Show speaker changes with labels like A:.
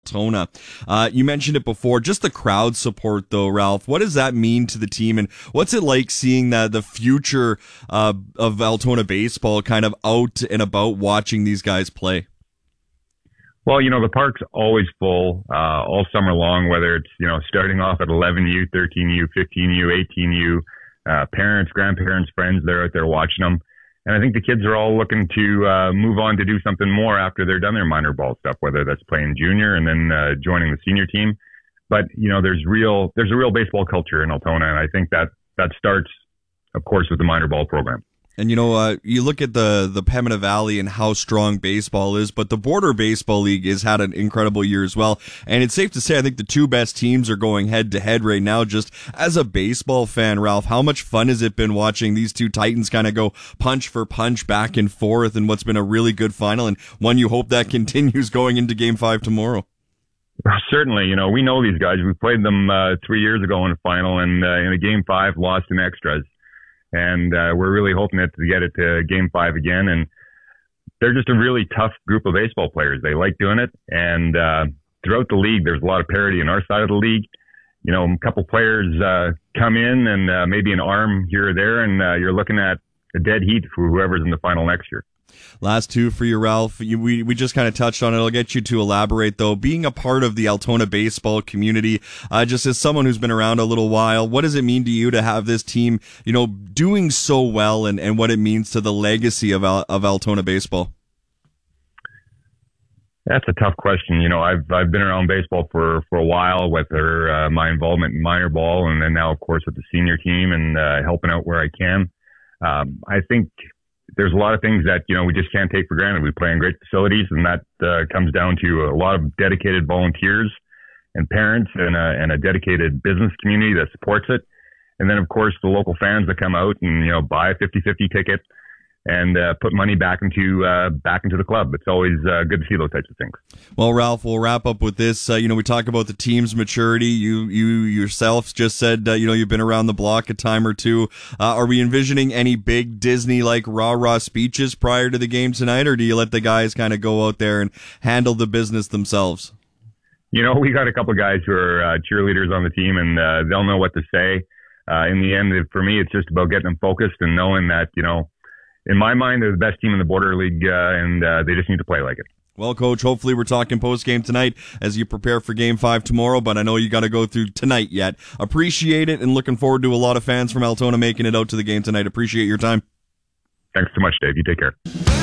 A: Altona. You mentioned it before, just the crowd support though, Ralph. What does that mean to the team, and what's it like seeing the future of Altona baseball kind of out and about watching these guys play?
B: Well, the park's always full all summer long, whether it's, starting off at 11U, 13U, 15U, 18U, parents, grandparents, friends, they're out there watching them. And I think the kids are all looking to move on to do something more after they're done their minor ball stuff, whether that's playing junior and then joining the senior team. But, there's a real baseball culture in Altona, and I think that starts, of course, with the minor ball program.
A: And, you look at the Pembina Valley and how strong baseball is, but the Border Baseball League has had an incredible year as well. And it's safe to say, I think the two best teams are going head to head right now. Just as a baseball fan, Ralph, how much fun has it been watching these two Titans kind of go punch for punch back and forth in what's been a really good final, and one you hope that continues going into Game 5 tomorrow?
B: Certainly, we know these guys. We played them 3 years ago in the final, and in a Game 5 lost in extras. And we're really hoping to get it to Game 5 again. And they're just a really tough group of baseball players. They like doing it. And throughout the league, there's a lot of parity on our side of the league. A couple players come in and maybe an arm here or there, and you're looking at a dead heat for whoever's in the final next year.
A: Last two for you, Ralph. We just kind of touched on it. I'll get you to elaborate, though. Being a part of the Altona baseball community, just as someone who's been around a little while, what does it mean to you to have this team, doing so well, and what it means to the legacy of Altona baseball?
B: That's a tough question. I've been around baseball for a while, whether my involvement in minor ball and then now, of course, with the senior team and helping out where I can. I think there's a lot of things that, we just can't take for granted. We play in great facilities, and that comes down to a lot of dedicated volunteers and parents and a dedicated business community that supports it. And then, of course, the local fans that come out and, buy a 50-50 ticket and put money back into the club. It's always good to see those types of things.
A: Well, Ralph, we'll wrap up with this. We talk about the team's maturity. You yourself just said, you've been around the block a time or two. Are we envisioning any big Disney-like rah-rah speeches prior to the game tonight, or do you let the guys kind of go out there and handle the business themselves?
B: We got a couple of guys who are cheerleaders on the team, and they'll know what to say. In the end, for me, it's just about getting them focused and knowing that, in my mind, they're the best team in the Border League, and they just need to play like it.
A: Well, Coach, hopefully we're talking post-game tonight as you prepare for Game 5 tomorrow, but I know you got to go through tonight yet. Appreciate it, and looking forward to a lot of fans from Altona making it out to the game tonight. Appreciate your time.
B: Thanks so much, Dave. You take care.